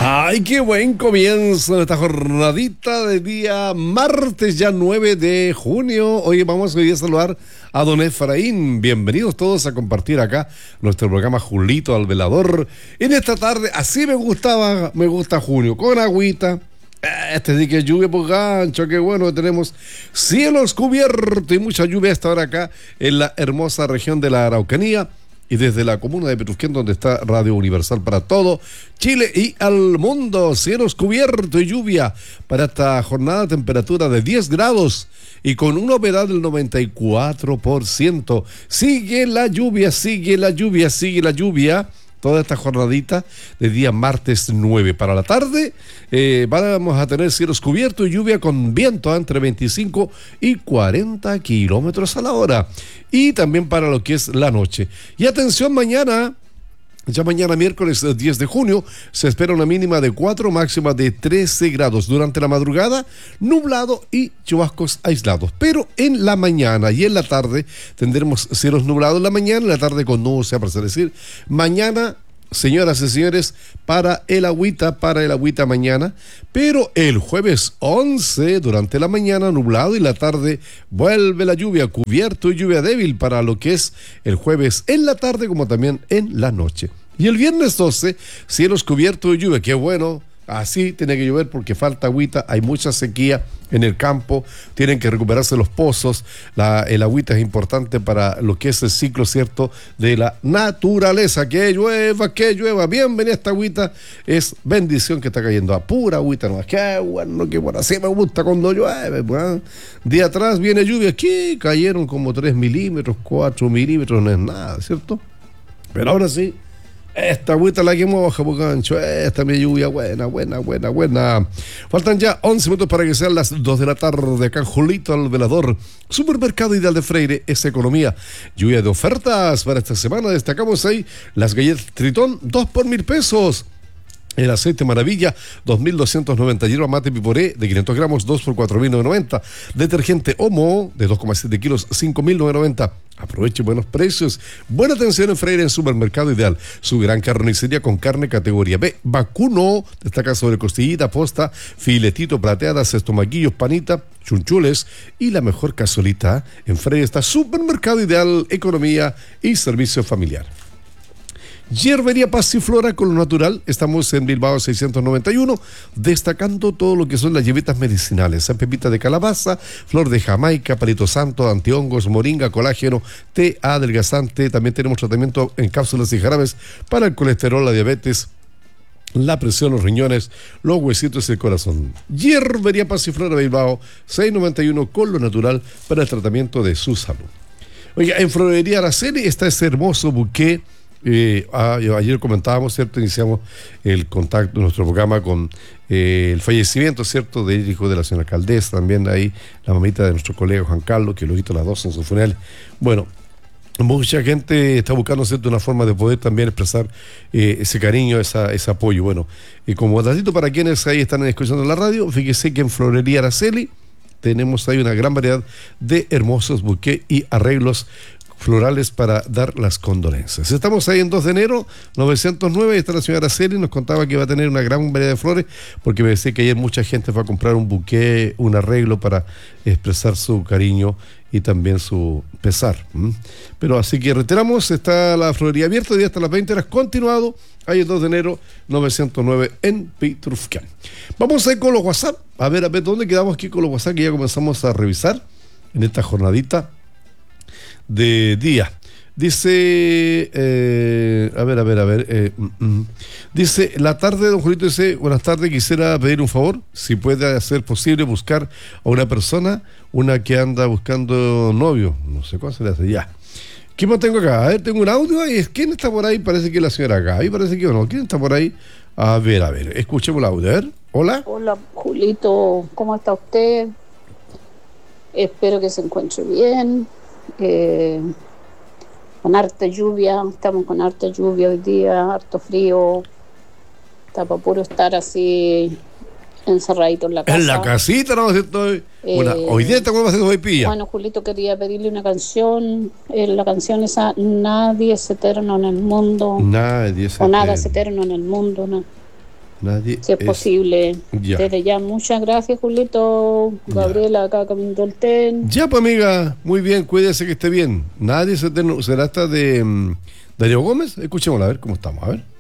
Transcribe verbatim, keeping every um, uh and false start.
Ay, qué buen comienzo de esta jornadita de día martes, ya nueve de junio. Hoy vamos hoy a saludar a don Efraín. Bienvenidos todos a compartir acá nuestro programa Julito al Velador. En esta tarde, así me gustaba, me gusta junio, con agüita. Este sí que es lluvia por gancho, qué bueno que tenemos cielos cubiertos y mucha lluvia hasta ahora acá en la hermosa región de la Araucanía. Y desde la comuna de Petrusquén, donde está Radio Universal para todo Chile y al mundo, cielos cubiertos y lluvia para esta jornada, temperatura de diez grados y con una humedad del noventa y cuatro por ciento. Sigue la lluvia, sigue la lluvia, sigue la lluvia. Toda esta jornadita de día martes nueve. Para la tarde eh, vamos a tener cielos cubiertos y lluvia con viento entre veinticinco y cuarenta kilómetros a la hora. Y también para lo que es la noche. Y atención, mañana, ya mañana miércoles diez de junio, se espera una mínima de cuatro, máxima de trece grados. Durante la madrugada, nublado y chubascos aislados. Pero en la mañana y en la tarde tendremos cielos nublados en la mañana, en la tarde con nubes, se aparece decir. Mañana, señoras y señores, para el agüita, para el agüita mañana, pero el jueves once, durante la mañana, nublado y la tarde vuelve la lluvia, cubierto y lluvia débil para lo que es el jueves en la tarde como también en la noche. Y el viernes doce, cielos cubiertos y lluvia, qué bueno. Así tiene que llover porque falta agüita, hay mucha sequía en el campo, tienen que recuperarse los pozos, la, el agüita es importante para lo que es el ciclo, ¿cierto?, de la naturaleza, que llueva, que llueva, bienvenida esta agüita, es bendición que está cayendo, a pura agüita, no, qué bueno, qué bueno, así me gusta cuando llueve, pues. Día atrás viene lluvia, aquí cayeron como tres milímetros, cuatro milímetros, no es nada, ¿cierto? Pero ahora sí, esta agüita la que moja, Bocancho, esta mi lluvia buena, buena, buena, buena. Faltan ya once minutos para que sean las dos de la tarde acá en Julito al Velador. Supermercado Ideal de Freire es economía. Lluvia de ofertas para esta semana. Destacamos ahí las galletas Tritón, dos por mil pesos. El aceite Maravilla, dos mil doscientos noventa. Hierba mate Piporé, de quinientos gramos, dos por cuatro mil novecientos noventa. Detergente Omo, de dos coma siete kilos, cinco mil novecientos noventa. Aproveche buenos precios. Buena atención en Freire en Supermercado Ideal. Su gran carnicería con carne categoría B. Vacuno, destaca sobre costillita, posta, filetito, plateadas, estomaquillos, panita, chunchules y la mejor cazuelita. En Freire está Supermercado Ideal, economía y servicio familiar. Hierbería Pasiflora con lo natural, estamos en Bilbao seiscientos noventa y uno, destacando todo lo que son las hierbitas medicinales, pepita de calabaza, flor de Jamaica, palito santo, antihongos, moringa, colágeno, té adelgazante. También tenemos tratamiento en cápsulas y jarabes para el colesterol, la diabetes, la presión, los riñones, los huesitos y el corazón. Hierbería Pasiflora Bilbao seiscientos noventa y uno con lo natural para el tratamiento de su salud. Oiga, en Florería Araceli está ese hermoso buqué. Eh, ah, ayer comentábamos, ¿cierto? Iniciamos el contacto, nuestro programa con eh, el fallecimiento, ¿cierto?, del hijo de la señora alcaldesa, también ahí la mamita de nuestro colega Juan Carlos, que lo hizo las dos en su funeral. Bueno, mucha gente está buscando, ¿cierto?, una forma de poder también expresar eh, ese cariño, esa, ese apoyo. Bueno, y como datito para quienes ahí están escuchando la radio, fíjese que en Florería Araceli tenemos ahí una gran variedad de hermosos buqués y arreglos florales para dar las condolencias. Estamos ahí en dos de enero, novecientos nueve, y está la señora Araceli, nos contaba que iba a tener una gran variedad de flores, porque me decía que ayer mucha gente fue a comprar un buqué, un arreglo para expresar su cariño y también su pesar. ¿Mm? Pero así que reiteramos, está la florería abierta, día hasta las veinte horas, continuado, ahí el dos de enero, novecientos nueve en Petrusquén. Vamos a ir con los WhatsApp, a ver, a ver, ¿dónde quedamos aquí con los WhatsApp que ya comenzamos a revisar en esta jornadita de día? Dice, eh, a ver, a ver, a ver, eh, mm, mm. dice, la tarde, don Julito dice, buenas tardes, quisiera pedir un favor, si puede hacer posible buscar a una persona, una que anda buscando novio, no sé cuál se le hace, ya. ¿Quién más tengo acá? A ver, tengo un audio, y ¿quién está por ahí? Parece que la señora Gaby, parece que o no, ¿quién está por ahí? A ver, a ver, escuchemos el audio, a ver, hola. Hola, Julito, ¿cómo está usted? Espero que se encuentre bien. Eh, con harta lluvia, estamos con harta lluvia hoy día, harto frío, está para puro estar así encerradito en la casa. En la casita, no, estoy. Eh, Bueno, hoy día te vamos a hacer hoy pilla. Bueno, Julito, quería pedirle una canción, eh, la canción esa, Nadie es eterno en el mundo. Nadie es O eterno. nada es eterno en el mundo, ¿no? Nadie si es, es posible. Ya. Desde ya, muchas gracias, Julito. Gabriela, ya. Acá caminando el ten. Ya, pues, amiga, muy bien, cuídese que esté bien. Nadie se, te, será hasta de um, Darío Gómez. Escuchémosla, a ver cómo estamos, a ver.